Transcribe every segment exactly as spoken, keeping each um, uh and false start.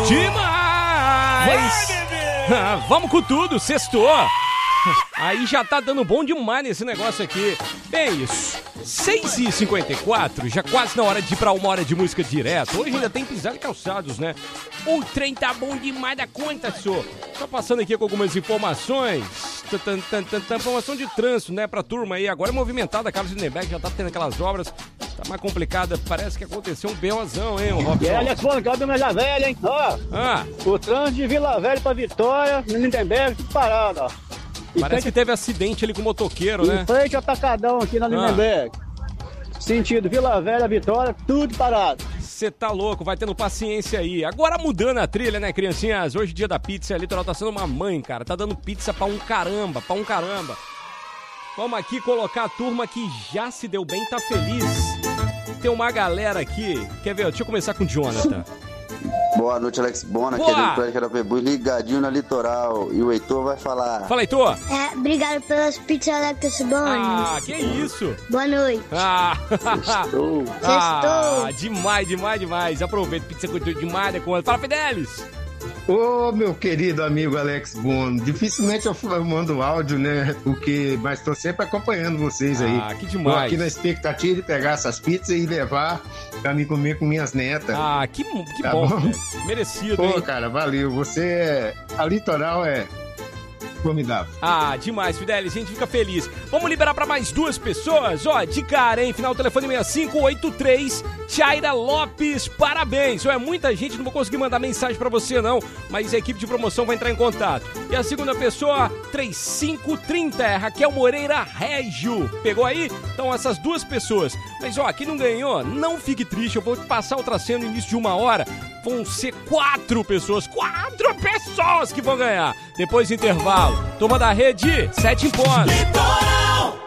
Demais! Vai, bebê! Vamos com tudo, sextou. Aí já tá dando bom demais nesse negócio aqui. É isso. seis e cinquenta e quatro, já quase na hora de ir pra uma hora de música direto. Hoje ainda tem pisar e calçados, né? O trem tá bom demais da conta, senhor. Só passando aqui com algumas informações. Tan, tan, tan, tan, informação de trânsito, né, pra turma aí. Agora é movimentada, Carlos Lindenberg já tá tendo aquelas obras. Tá mais complicada. Parece que aconteceu um BOzão, hein, o Robson? E Alex Bom, que é o Vila Velha, hein? Ó, ah. o trânsito de Vila Velha pra Vitória, no Lindenberg, tudo parado, ó. E Parece frente, que teve acidente ali com o motoqueiro, né? Em frente ao Atacadão aqui na Lindenberg. Ah. Sentido Vila Velha, Vitória, tudo parado. Você tá louco, vai tendo paciência aí. Agora mudando a trilha, né, criancinhas? Hoje, dia da pizza, a Litoral tá sendo uma mãe, cara. Tá dando pizza pra um caramba, pra um caramba. Vamos aqui colocar a turma que já se deu bem, tá feliz. Tem uma galera aqui. Quer ver? Deixa eu começar com o Jonathan. Boa noite, Alex Bona, aqui é do Prédio Carapebus, ligadinho na Litoral. E o Heitor vai falar. Fala, Heitor. É, obrigado pelas pizzas Alex Bona. Ah, que isso. Boa noite. Ah, Sextou. Ah, demais, demais, demais. Aproveita, pizza com demais da conta. Fala, Fidelis. Ô, meu querido amigo Alex Bono, dificilmente eu mando áudio, né, porque, mas tô sempre acompanhando vocês aí. Ah, que demais. Tô aqui na expectativa de pegar essas pizzas e levar pra me comer com minhas netas. Ah, que, que tá bom, bom? Merecido, Pô, hein? cara, valeu, você é... A Litoral é... formidável. Ah, demais, Fidelis, a gente fica feliz. Vamos liberar pra mais duas pessoas, ó, de cara, hein? Final do telefone seis cinco oito três, Tiaira Lopes, parabéns. Ó, é muita gente, não vou conseguir mandar mensagem pra você não, mas a equipe de promoção vai entrar em contato. E a segunda pessoa, três cinco três zero, é Raquel Moreira Régio. Pegou aí? Então essas duas pessoas. Mas ó, quem não ganhou, não fique triste, eu vou te passar outra cena no início de uma hora. Vão ser quatro pessoas, quatro pessoas que vão ganhar. Depois do intervalo. Turma da Rede, sete em ponto. Litoral!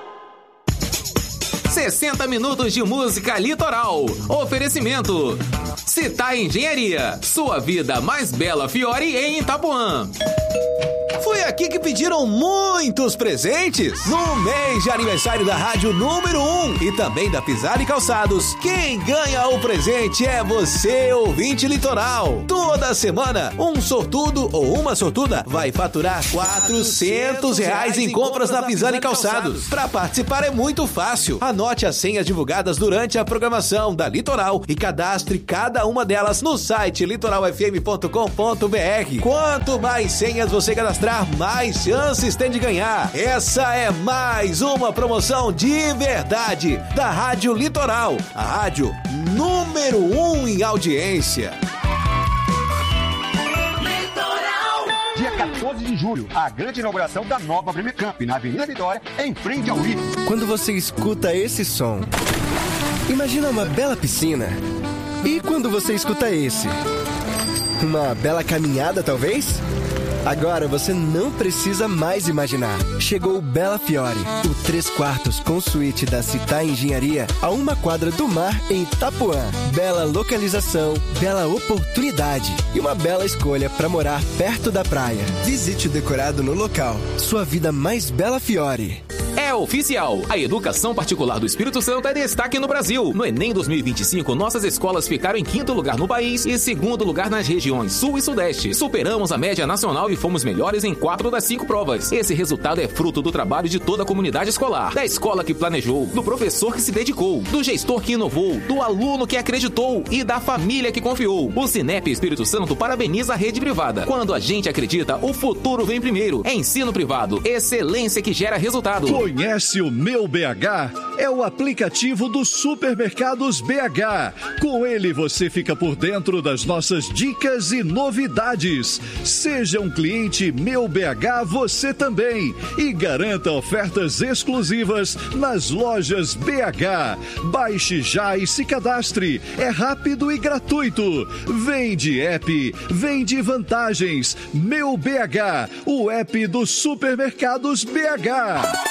sessenta minutos de música Litoral. Oferecimento. Citar Engenharia. Sua vida mais bela Fiore em Itapuã. Foi aqui que pediram muitos presentes no mês de aniversário da Rádio Número um e também da Pisar e Calçados. Quem ganha o presente é você, ouvinte Litoral. Toda semana, um sortudo ou uma sortuda vai faturar quatrocentos reais em compras na Pisar e Calçados. Para participar é muito fácil. Anote as senhas divulgadas durante a programação da Litoral e cadastre cada uma delas no site litoral f m ponto com ponto b r. Quanto mais senhas você cadastrar, mais chances tem de ganhar. Essa é mais uma promoção de verdade da Rádio Litoral, a rádio número um em audiência. Litoral! Dia quatorze de julho, a grande inauguração da nova Premier Camp na Avenida Vitória, em frente ao I F. Quando você escuta esse som, imagina uma bela piscina. E quando você escuta esse? Uma bela caminhada, talvez? Agora você não precisa mais imaginar. Chegou o Bela Fiore, o três quartos com suíte da Citar Engenharia a uma quadra do mar em Itapuã. Bela localização, bela oportunidade e uma bela escolha para morar perto da praia. Visite o decorado no local. Sua vida mais Bela Fiore. É oficial. A educação particular do Espírito Santo é destaque no Brasil. No Enem dois mil e vinte e cinco, nossas escolas ficaram em quinto lugar no país e segundo lugar nas regiões Sul e Sudeste. Superamos a média nacional e fomos melhores em quatro das cinco provas. Esse resultado é fruto do trabalho de toda a comunidade escolar, da escola que planejou, do professor que se dedicou, do gestor que inovou, do aluno que acreditou e da família que confiou. O Cinep Espírito Santo parabeniza a rede privada. Quando a gente acredita, o futuro vem primeiro. É ensino privado, excelência que gera resultado. Conhece o Meu B H? É o aplicativo dos supermercados B H. Com ele você fica por dentro das nossas dicas e novidades. Seja um cliente Meu B H você também e garanta ofertas exclusivas nas lojas B H. Baixe já e se cadastre. É rápido e gratuito. Vem de app, vem de vantagens. Meu B H, o app dos supermercados B H.